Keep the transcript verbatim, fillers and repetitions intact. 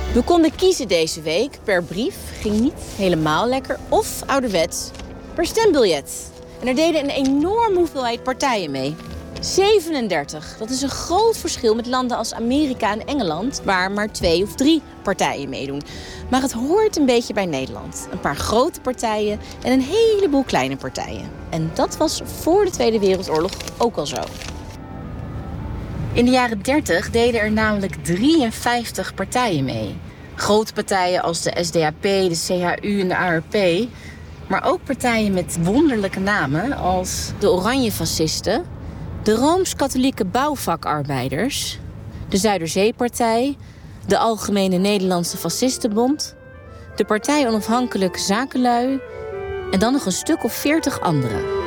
We konden kiezen deze week per brief, ging niet helemaal lekker, of ouderwets per stembiljet. En er deden een enorme hoeveelheid partijen mee. zevenendertig, dat is een groot verschil met landen als Amerika en Engeland, waar maar twee of drie partijen meedoen. Maar het hoort een beetje bij Nederland. Een paar grote partijen en een heleboel kleine partijen. En dat was voor de Tweede Wereldoorlog ook al zo. In de jaren dertig deden er namelijk drieënvijftig partijen mee. Grote partijen als de S D A P, de C H U en de A R P. Maar ook partijen met wonderlijke namen als de Oranje Fascisten, de Rooms-Katholieke Bouwvakarbeiders, de Zuiderzeepartij, de Algemene Nederlandse Fascistenbond, de Partij Onafhankelijk Zakenlui en dan nog een stuk of veertig andere.